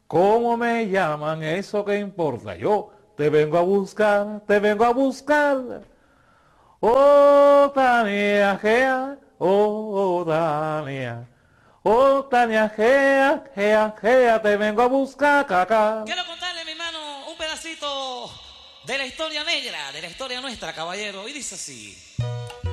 ¿Cómo me llaman? ¿Eso qué importa? Yo te vengo a buscar, te vengo a buscar. Oh, Tania, Gea, oh, Tania. Oh, Tania, Gea, Gea, Gea, te vengo a buscar, caca. Quiero contarle, mi hermano, un pedacito de la historia negra, de la historia nuestra, caballero. Y dice así.